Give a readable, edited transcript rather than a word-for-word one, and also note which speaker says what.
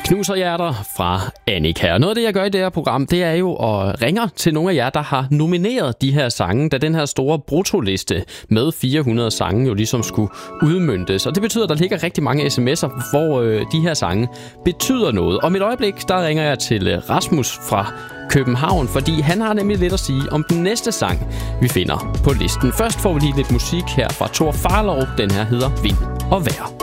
Speaker 1: Knuser hjerter fra Annika. Og noget af det, jeg gør i det her program, det er jo at ringe til nogle af jer, der har nomineret de her sange, da den her store bruttoliste med 400 sange jo ligesom skulle udmøntes. Og det betyder, at der ligger rigtig mange sms'er, hvor de her sange betyder noget. Om et øjeblik, der ringer jeg til Rasmus fra København, fordi han har nemlig lidt at sige om den næste sang, vi finder på listen. Først får vi lige lidt musik her fra Thor Farlov. Den her hedder Vind og Vejr.